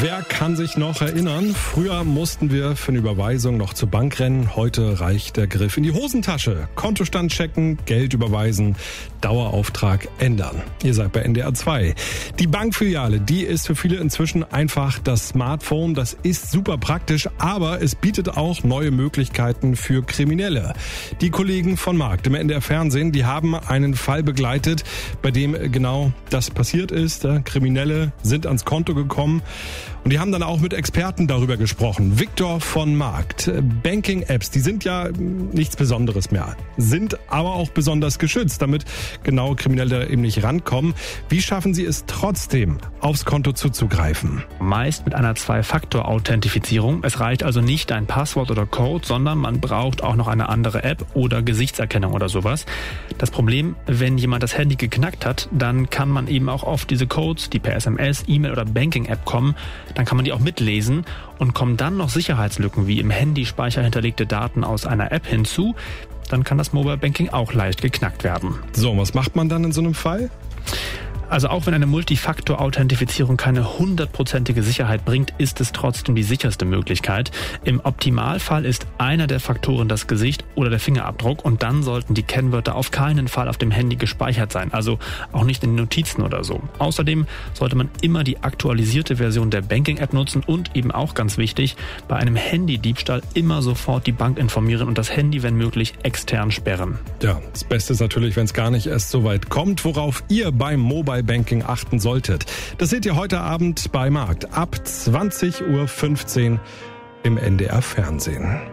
Wer kann sich noch erinnern? Früher mussten wir für eine Überweisung noch zur Bank rennen. Heute reicht der Griff in die Hosentasche. Kontostand checken, Geld überweisen, Dauerauftrag ändern. Ihr seid bei NDR 2. Die Bankfiliale, die ist für viele inzwischen einfach das Smartphone. Das ist super praktisch, aber es bietet auch neue Möglichkeiten für Kriminelle. Die Kollegen von Markt im NDR Fernsehen, die haben einen Fall begleitet, bei dem genau das passiert ist. Kriminelle sind ans Konto gekommen. Und die haben dann auch mit Experten darüber gesprochen. Viktor von Markt. Banking-Apps, die sind ja nichts Besonderes mehr, sind aber auch besonders geschützt, damit genau Kriminelle eben nicht rankommen. Wie schaffen sie es trotzdem, aufs Konto zuzugreifen? Meist mit einer Zwei-Faktor-Authentifizierung. Es reicht also nicht ein Passwort oder Code, sondern man braucht auch noch eine andere App oder Gesichtserkennung oder sowas. Das Problem, wenn jemand das Handy geknackt hat, dann kann man eben auch oft diese Codes, die per SMS, E-Mail oder Banking-App kommen, dann kann man die auch mitlesen und kommen dann noch Sicherheitslücken wie im Handyspeicher hinterlegte Daten aus einer App hinzu, dann kann das Mobile Banking auch leicht geknackt werden. So, was macht man dann in so einem Fall? Also auch wenn eine Multifaktor-Authentifizierung keine 100%ige Sicherheit bringt, ist es trotzdem die sicherste Möglichkeit. Im Optimalfall ist einer der Faktoren das Gesicht oder der Fingerabdruck und dann sollten die Kennwörter auf keinen Fall auf dem Handy gespeichert sein, also auch nicht in den Notizen oder so. Außerdem sollte man immer die aktualisierte Version der Banking-App nutzen und eben auch ganz wichtig, bei einem Handydiebstahl immer sofort die Bank informieren und das Handy, wenn möglich, extern sperren. Ja, das Beste ist natürlich, wenn es gar nicht erst so weit kommt, worauf ihr beim Mobile Banking achten solltet. Das seht ihr heute Abend bei Markt ab 20.15 Uhr im NDR Fernsehen.